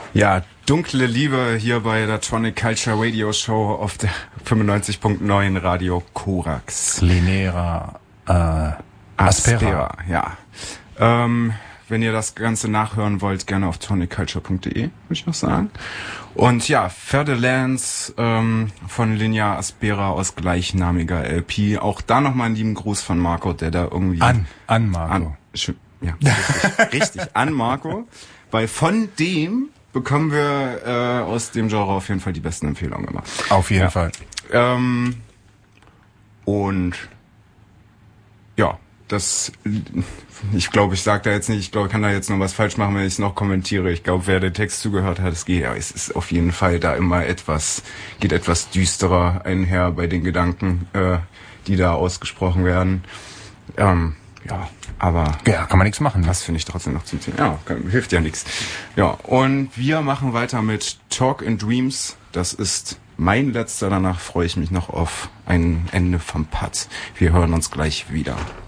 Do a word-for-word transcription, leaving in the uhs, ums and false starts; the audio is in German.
Ja, dunkle Liebe hier bei der Tronic Culture Radio Show auf der fünfundneunzig Komma neun Radio Korax. Linera äh, Aspera. Aspera, ja. Ähm, wenn ihr das Ganze nachhören wollt, gerne auf tronic culture punkt de, würde ich noch sagen. Und ja, Ferdinands ähm, von Linea Aspera aus gleichnamiger L P. Auch da nochmal einen lieben Gruß von Marco, der da irgendwie... An, an Marco. An, ja, richtig, richtig, an Marco. Weil von dem bekommen wir äh, aus dem Genre auf jeden Fall die besten Empfehlungen immer. Auf jeden ja. Fall. Ähm, und ja, das, ich glaube, ich sage da jetzt nicht, ich glaube, ich kann da jetzt noch was falsch machen, wenn ich es noch kommentiere. Ich glaube, wer den Text zugehört hat, es geht, ja, es ist auf jeden Fall da immer etwas, geht etwas düsterer einher bei den Gedanken, äh, die da ausgesprochen werden. Ähm, ja, aber... Ja, kann man nichts machen. Das finde ich trotzdem noch zum Thema. Ja, kann, hilft ja nichts. Ja, und wir machen weiter mit Talk in Dreams. Das ist mein letzter. Danach freue ich mich noch auf ein Ende vom Putt. Wir hören uns gleich wieder.